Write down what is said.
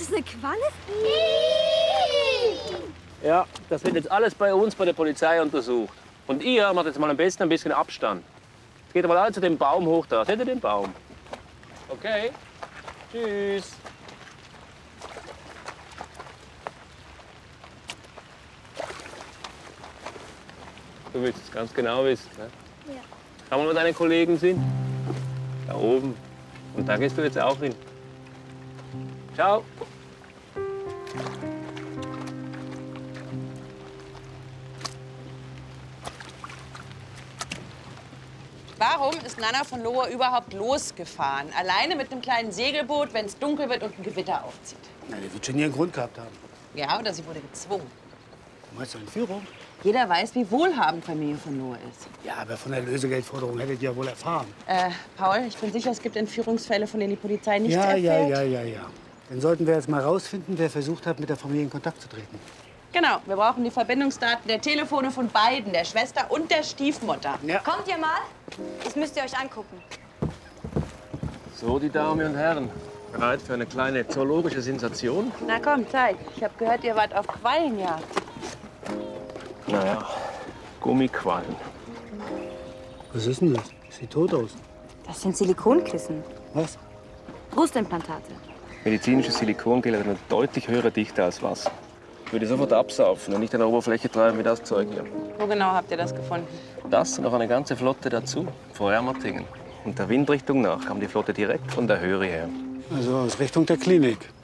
das eine Qualle? Ja, das wird jetzt alles bei uns bei der Polizei untersucht. Und ihr macht jetzt mal am besten ein bisschen Abstand. Geht mal alle zu dem Baum hoch da. Seht ihr den Baum? Okay. Tschüss. Du willst es ganz genau wissen, ne? Ja. Schau mal, wo deine Kollegen sind. Da oben. Und da gehst du jetzt auch hin. Ciao. Warum ist Nana von Lohe überhaupt losgefahren? Alleine mit einem kleinen Segelboot, wenn es dunkel wird und ein Gewitter aufzieht. Na, der wird schon ihren Grund gehabt haben. Ja, oder sie wurde gezwungen. Meinst du Entführung? Jeder weiß, wie wohlhabend Familie von Lohe ist. Ja, aber von der Lösegeldforderung hättet ihr ja wohl erfahren. Paul, ich bin sicher, es gibt Entführungsfälle, von denen die Polizei nicht erfährt. Ja. Dann sollten wir jetzt mal rausfinden, wer versucht hat, mit der Familie in Kontakt zu treten. Genau, wir brauchen die Verbindungsdaten der Telefone von beiden, der Schwester und der Stiefmutter. Ja. Kommt ihr mal? Das müsst ihr euch angucken. So, die Damen und Herren. Bereit für eine kleine zoologische Sensation? Na komm, zeig. Ich habe gehört, ihr wart auf Quallenjagd. Naja, Gummiquallen. Was ist denn das? Sieht tot aus. Das sind Silikonkissen. Was? Brustimplantate. Medizinisches Silikongel hat eine deutlich höhere Dichte als Wasser. Ich würde sofort absaufen und nicht an der Oberfläche treiben wie das Zeug hier. Wo genau habt ihr das gefunden? Das und noch eine ganze Flotte dazu, vor Ermatingen. Und der Windrichtung nach kam die Flotte direkt von der Höhe her. Also aus Richtung der Klinik.